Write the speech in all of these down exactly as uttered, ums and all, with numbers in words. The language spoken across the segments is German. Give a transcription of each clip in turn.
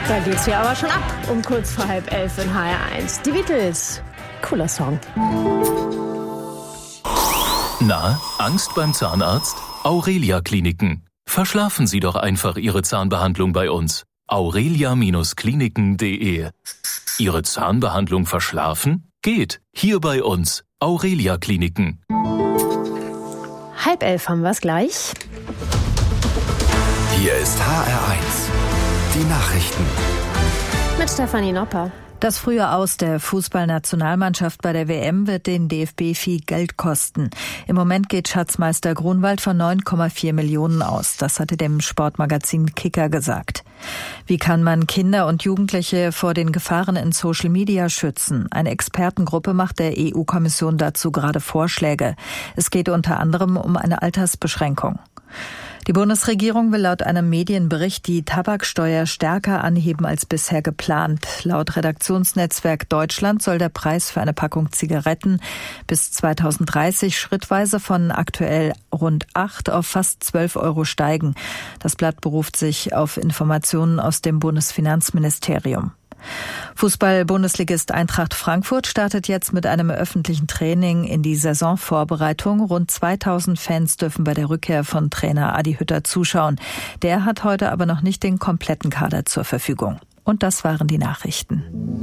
Da geht's hier aber schon ab, um kurz vor halb elf in H R eins. Die Beatles. Cooler Song. Na, Angst beim Zahnarzt? Aurelia Kliniken. Verschlafen Sie doch einfach Ihre Zahnbehandlung bei uns. aurelia Kliniken punkt de. Ihre Zahnbehandlung verschlafen? Geht. Hier bei uns. Aurelia Kliniken. Halb elf haben wir es gleich. Hier ist H R eins. Die Nachrichten. Mit Stefanie Nopper. Das frühe Aus der Fußballnationalmannschaft bei der W M wird den D F B viel Geld kosten. Im Moment geht Schatzmeister Grunwald von neun Komma vier Millionen aus. Das hatte dem Sportmagazin Kicker gesagt. Wie kann man Kinder und Jugendliche vor den Gefahren in Social Media schützen? Eine Expertengruppe macht der E U-Kommission dazu gerade Vorschläge. Es geht unter anderem um eine Altersbeschränkung. Die Bundesregierung will laut einem Medienbericht die Tabaksteuer stärker anheben als bisher geplant. Laut Redaktionsnetzwerk Deutschland soll der Preis für eine Packung Zigaretten bis zweitausenddreißig schrittweise von aktuell rund acht auf fast zwölf Euro steigen. Das Blatt beruft sich auf Informationen aus dem Bundesfinanzministerium. Fußball-Bundesligist Eintracht Frankfurt startet jetzt mit einem öffentlichen Training in die Saisonvorbereitung. Rund zweitausend Fans dürfen bei der Rückkehr von Trainer Adi Hütter zuschauen. Der hat heute aber noch nicht den kompletten Kader zur Verfügung. Und das waren die Nachrichten.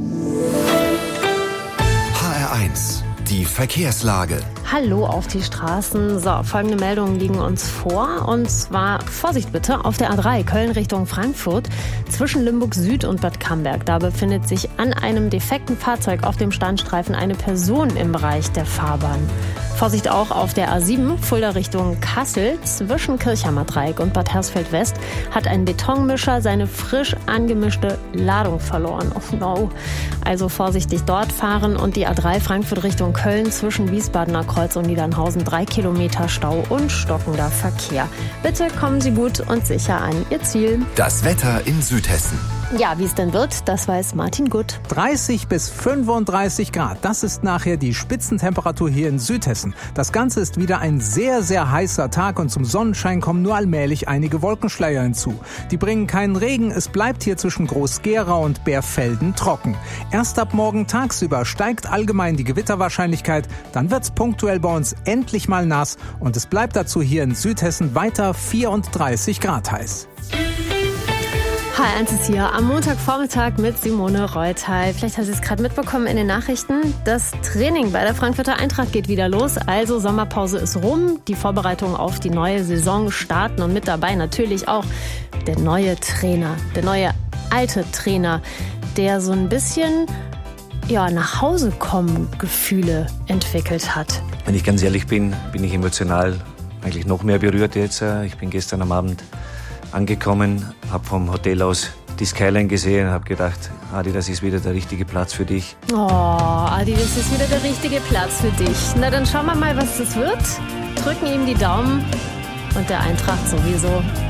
H R eins. Die Verkehrslage. Hallo auf die Straßen. So, folgende Meldungen liegen uns vor. Und zwar, Vorsicht bitte, auf der A drei Köln Richtung Frankfurt zwischen Limburg Süd und Bad Camberg. Da befindet sich an einem defekten Fahrzeug auf dem Standstreifen eine Person im Bereich der Fahrbahn. Vorsicht auch auf der A sieben Fulda Richtung Kassel zwischen Kirchhammer Dreieck und Bad Hersfeld West hat ein Betonmischer seine frisch angemischte Ladung verloren. Oh no. Also vorsichtig dort fahren. Und die A drei Frankfurt Richtung Köln zwischen Wiesbadener Kreuz und Niedernhausen drei Kilometer Stau und stockender Verkehr. Bitte kommen Sie gut und sicher an Ihr Ziel. Das Wetter in Südhessen. Ja, wie es denn wird, das weiß Martin Gutt. dreißig bis fünfunddreißig Grad, das ist nachher die Spitzentemperatur hier in Südhessen. Das Ganze ist wieder ein sehr, sehr heißer Tag und zum Sonnenschein kommen nur allmählich einige Wolkenschleier hinzu. Die bringen keinen Regen, es bleibt hier zwischen Groß-Gerau und Bärfelden trocken. Erst ab morgen tagsüber steigt allgemein die Gewitterwahrscheinlichkeit, dann wird's punktuell bei uns endlich mal nass und es bleibt dazu hier in Südhessen weiter vierunddreißig Grad heiß. H R eins ist hier am Montagvormittag mit Simone Reuthal. Vielleicht hast du es gerade mitbekommen in den Nachrichten. Das Training bei der Frankfurter Eintracht geht wieder los. Also Sommerpause ist rum. Die Vorbereitungen auf die neue Saison starten. Und mit dabei natürlich auch der neue Trainer, der neue alte Trainer, der so ein bisschen ja, nach Hause kommen Gefühle entwickelt hat. Wenn ich ganz ehrlich bin, bin ich emotional eigentlich noch mehr berührt jetzt. Ich bin gestern am Abend angekommen, habe vom Hotel aus die Skyline gesehen und habe gedacht, Adi, das ist wieder der richtige Platz für dich. Oh, Adi, das ist wieder der richtige Platz für dich. Na, dann schauen wir mal, was das wird. Drücken ihm die Daumen und der Eintracht sowieso.